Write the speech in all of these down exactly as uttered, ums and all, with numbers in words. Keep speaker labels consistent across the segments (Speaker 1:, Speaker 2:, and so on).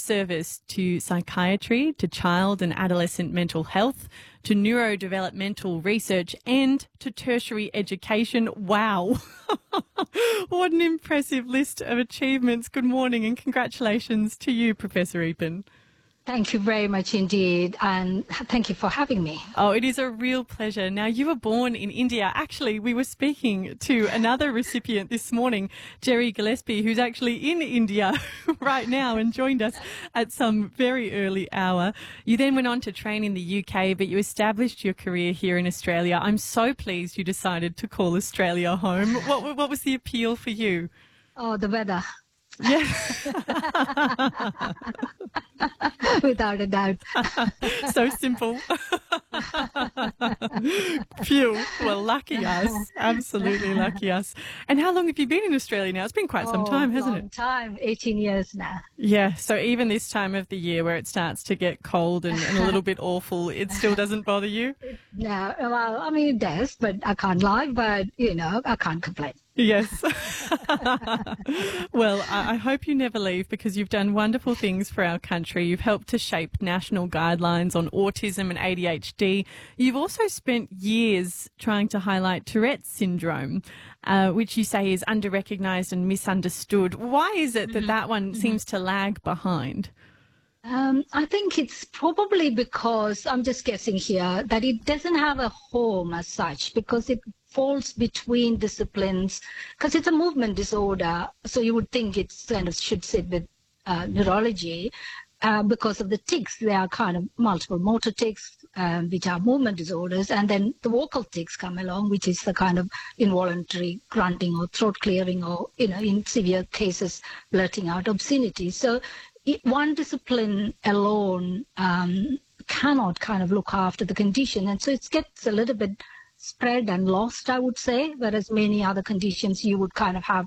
Speaker 1: service to psychiatry, to child and adolescent mental health, to neurodevelopmental research and to tertiary education. Wow. What an impressive list of achievements. Good morning and congratulations to you, Professor Eapen.
Speaker 2: Thank you very much indeed, and thank you for having me.
Speaker 1: Oh, it is a real pleasure. Now, you were born in India. Actually, we were speaking to another recipient this morning, Jerry Gillespie, who's actually in India right now and joined us at some very early hour. You then went on to train in the U K, but you established your career here in Australia. I'm so pleased you decided to call Australia home. What, what was the appeal for you?
Speaker 2: Oh, the weather.
Speaker 1: Yeah.
Speaker 2: Without a doubt.
Speaker 1: So simple. Phew. Well, lucky us. Absolutely lucky us. And how long have you been in Australia now? It's been quite some
Speaker 2: Oh,
Speaker 1: time, hasn't
Speaker 2: long
Speaker 1: it?
Speaker 2: time, eighteen years now.
Speaker 1: Yeah. So even this time of the year where it starts to get cold and, and a little bit awful, it still doesn't bother you?
Speaker 2: No, well, I mean, it does, but I can't lie, but, you know, I can't complain.
Speaker 1: Yes. Well, I, I hope you never leave because you've done wonderful things for our country. You've helped to shape national guidelines on autism and A D H D. You've also spent years trying to highlight Tourette's syndrome, uh, which you say is under-recognised and misunderstood. Why is it that mm-hmm. that one mm-hmm. seems to lag behind?
Speaker 2: Um, I think it's probably because, I'm just guessing here, that it doesn't have a home as such because it falls between disciplines, because it's a movement disorder. So you would think it kind of should sit with uh, neurology uh, because of the tics. There are kind of multiple motor tics, um, which are movement disorders. And then the vocal tics come along, which is the kind of involuntary grunting or throat clearing or, you know, in severe cases, blurting out obscenity. So it, one discipline alone um, cannot kind of look after the condition. And so it gets a little bit spread and lost, I would say, whereas many other conditions you would kind of have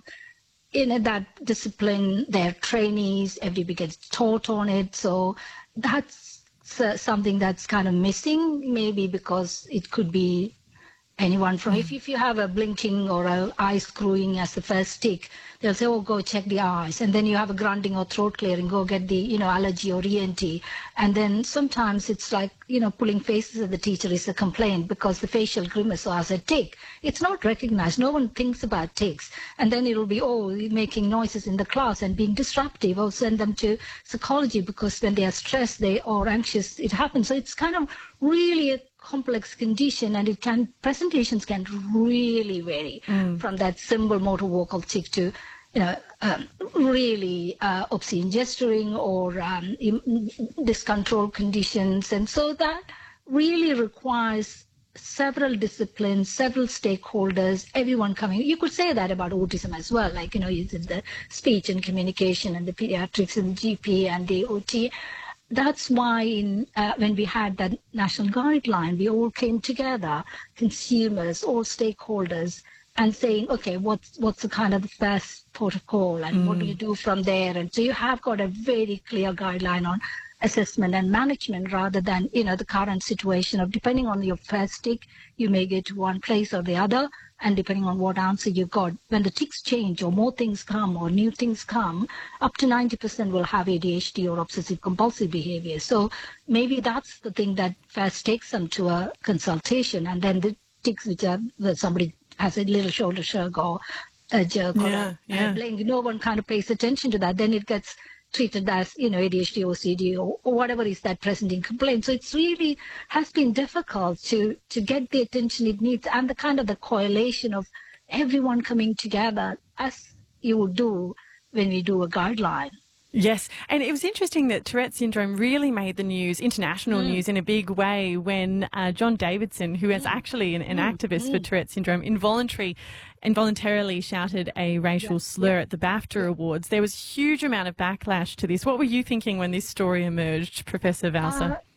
Speaker 2: in that discipline, their trainees, everybody gets taught on it. So that's uh, something that's kind of missing, maybe because it could be anyone from, mm. if, if you have a blinking or a eye screwing as the first tick, they'll say, oh, go check the eyes. And then you have a grunting or throat clearing, go get the, you know, allergy or E N T. And then sometimes it's like, you know, pulling faces at the teacher is a complaint because the facial grimace has a tick. It's not recognized. No one thinks about ticks. And then it'll be, oh, making noises in the class and being disruptive, or send them to psychology because when they are stressed they or anxious, it happens. So it's kind of really a complex condition, and it can presentations can really vary mm. from that simple motor vocal tic to, you know, um, really uh, obscene gesturing or um, dyscontrol conditions, and so that really requires several disciplines, several stakeholders, everyone coming. You could say that about autism as well, like, you know, using the speech and communication and the pediatrics and the G P and the O T. That's why in, uh, when we had that national guideline, we all came together, consumers, all stakeholders, and saying, okay, what's what's the kind of the best protocol and mm. what do you do from there? And so you have got a very clear guideline on assessment and management rather than, you know, the current situation of depending on your first tick, you may get to one place or the other. And depending on what answer you got, when the tics change or more things come or new things come, up to ninety percent will have A D H D or obsessive compulsive behavior. So maybe that's the thing that first takes them to a consultation. And then the tics which are, that somebody has a little shoulder shrug or a jerk or
Speaker 1: yeah,
Speaker 2: a,
Speaker 1: yeah.
Speaker 2: a blink, no one kind of pays attention to that. Then it gets treated as, you know, A D H D, O C D, or, or whatever is that presenting complaint. So it's really has been difficult to, to get the attention it needs and the kind of the correlation of everyone coming together as you would do when we do a guideline.
Speaker 1: Yes, and it was interesting that Tourette's syndrome really made the news, international mm. news, in a big way when uh, John Davidson, who is mm. actually an, an mm. activist mm. for Tourette's syndrome, involuntary, involuntarily shouted a racial yes. slur yeah. at the BAFTA yeah. Awards. There was a huge amount of backlash to this. What were you thinking when this story emerged, Professor Valser?
Speaker 2: Uh,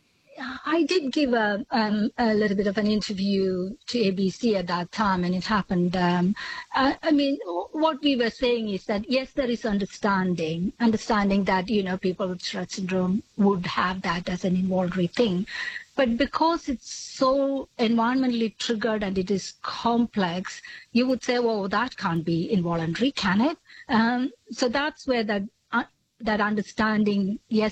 Speaker 2: I did give a, um, a little bit of an interview to A B C at that time, and it happened. Um, I, I mean, what we were saying is that, yes, there is understanding, understanding that, you know, people with Tourette syndrome would have that as an involuntary thing. But because it's so environmentally triggered and it is complex, you would say, well, that can't be involuntary, can it? Um, so that's where that, uh, that understanding, yes,